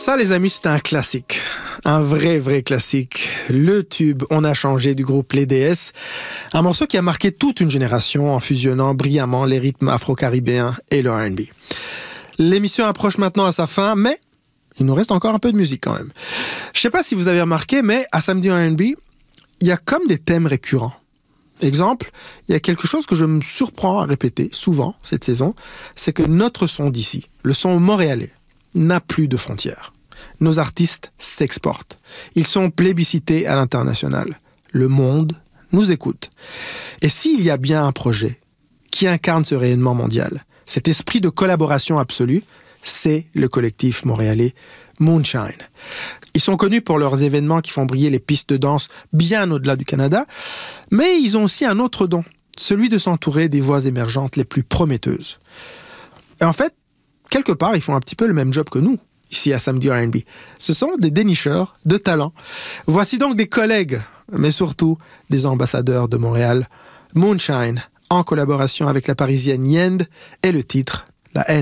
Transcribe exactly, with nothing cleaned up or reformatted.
Ça, les amis, c'était un classique. Un vrai, vrai classique. Le tube On a changé du groupe Les D S. Un morceau qui a marqué toute une génération en fusionnant brillamment les rythmes afro-caribéens et le R and B. L'émission approche maintenant à sa fin, mais il nous reste encore un peu de musique quand même. Je ne sais pas si vous avez remarqué, mais à Samedi R and B, il y a comme des thèmes récurrents. Exemple, il y a quelque chose que je me surprends à répéter souvent cette saison, c'est que notre son d'ici, le son montréalais, n'a plus de frontières. Nos artistes s'exportent. Ils sont plébiscités à l'international. Le monde nous écoute. Et s'il y a bien un projet qui incarne ce rayonnement mondial, cet esprit de collaboration absolue, c'est le collectif montréalais Moonshine. Ils sont connus pour leurs événements qui font briller les pistes de danse bien au-delà du Canada, mais ils ont aussi un autre don, celui de s'entourer des voix émergentes les plus prometteuses. Et en fait, quelque part, ils font un petit peu le même job que nous, ici à Samedi R and B. Ce sont des dénicheurs de talent. Voici donc des collègues, mais surtout des ambassadeurs de Montréal. Moonshine, en collaboration avec la parisienne Yend, et le titre « La haine ».